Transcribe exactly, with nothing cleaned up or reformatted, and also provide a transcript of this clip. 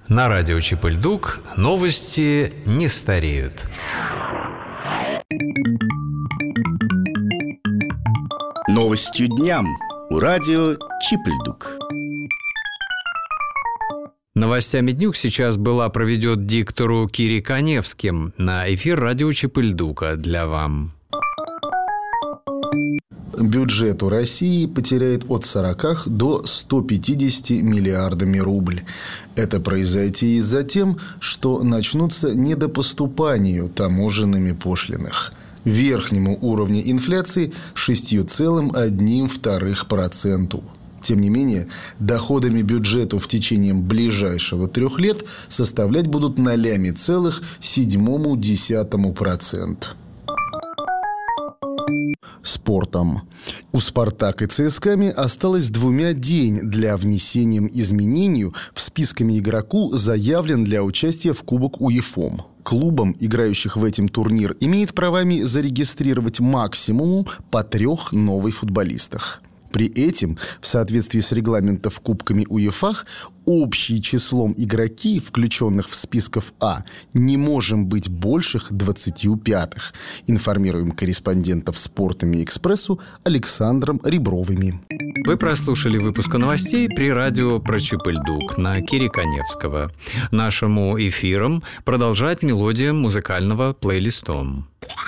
На радио Чип-и-Льдук новости не стареют. Новостью дням у радио Чип-и-Льдук. Новостями днюк сейчас была проведет диктору Кири Каневским на эфир радио Чип-и-Льдука для вам. Бюджет у России потеряет от сорока до ста пятидесяти миллиардами рубль. Это произойти из-за тем, что начнутся недопоступанию таможенными пошлинах. Верхнему уровню инфляции шесть целых одна десятая процента. Тем не менее, доходами бюджету в течение ближайшего трех лет составлять будут ноль целых семь десятых процента. Спортом. У «Спартак» и ЦСКА осталось двумя день для внесения изменений в списками игроку, заявлен для участия в Кубок УЕФА. Клубам, играющих в этом турнир, имеет правами зарегистрировать максимум по трех новых футболистах. При этом, в соответствии с регламентом Кубками УЕФА, общим числом игроки, включенных в списков А, не можем быть больших двадцати пятых, информируем корреспондентов «Спортами Экспрессу» Александром Ребровыми. Вы прослушали выпуск новостей при радио про Чип-и-Льдук на Кири Каневского. Нашему эфиром продолжать мелодия музыкального плейлистом.